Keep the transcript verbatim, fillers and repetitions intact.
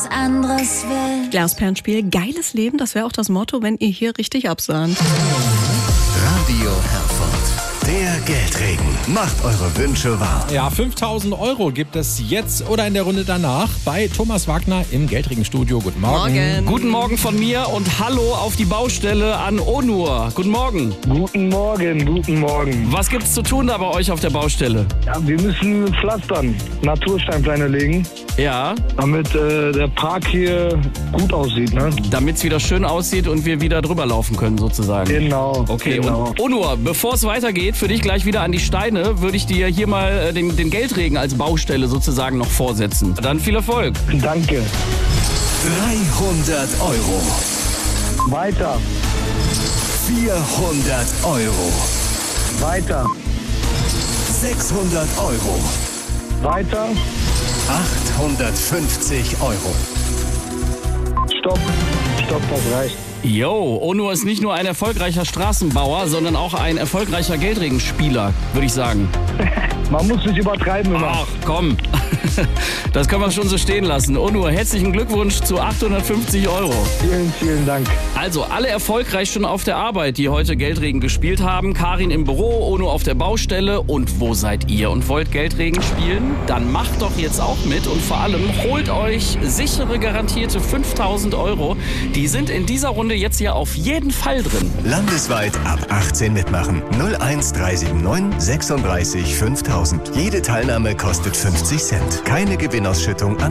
anderes will. Glasperlenspiel, geiles Leben, das wäre auch das Motto, wenn ihr hier richtig absahnt. Radio Herford, der Geldregen. Macht eure Wünsche wahr. Ja, fünftausend Euro gibt es jetzt oder in der Runde danach bei Thomas Wagner im Geldregen-Studio. Guten Morgen. Morgen. Guten Morgen von mir und hallo auf die Baustelle an Onur. Guten Morgen. Guten Morgen, guten Morgen. Was gibt's zu tun da bei euch auf der Baustelle? Ja, wir müssen pflastern, Natursteinpläne legen, Ja, damit äh, der Park hier gut aussieht, ne? damit's wieder schön aussieht und wir wieder drüber laufen können sozusagen. Genau. Okay, genau. und Onur, bevor es weitergeht, für dich gleich wieder an die Steine, würde ich dir hier mal äh, den, den Geldregen als Baustelle sozusagen noch vorsetzen. Dann viel Erfolg. Danke. dreihundert Euro. Weiter, vierhundert Euro. weiter, sechshundert Euro. weiter. achthundertfünfzig Euro. Stopp, stopp, das reicht. Yo, Onur ist nicht nur ein erfolgreicher Straßenbauer, sondern auch ein erfolgreicher Geldregenspieler, würde ich sagen. Man muss nicht übertreiben immer. Ach, komm. Das können wir schon so stehen lassen. Onur, herzlichen Glückwunsch zu achthundertfünfzig Euro. Vielen, vielen Dank. Also, alle erfolgreich schon auf der Arbeit, die heute Geldregen gespielt haben. Karin im Büro, Onur auf der Baustelle. Und wo seid ihr und wollt Geldregen spielen? Dann macht doch jetzt auch mit und vor allem holt euch sichere, garantierte fünftausend Euro. Die sind in dieser Runde jetzt ja auf jeden Fall drin. Landesweit ab achtzehn mitmachen. null eins drei sieben neun sechsunddreißig fünftausend. Jede Teilnahme kostet fünfzig Cent. Keine Gewinnausschüttung an